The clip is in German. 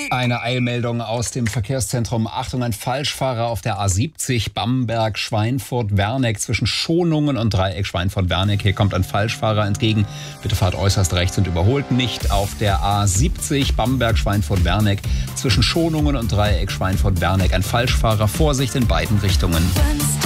Eine Eilmeldung aus dem Verkehrszentrum. Achtung, ein Falschfahrer auf der A70 Bamberg-Schweinfurt-Werneck zwischen Schonungen und Dreieck Schweinfurt-Werneck. Hier kommt ein Falschfahrer entgegen. Bitte fahrt äußerst rechts und überholt nicht. Auf der A70 Bamberg-Schweinfurt-Werneck zwischen Schonungen und Dreieck Schweinfurt-Werneck. Ein Falschfahrer, Vorsicht in beiden Richtungen.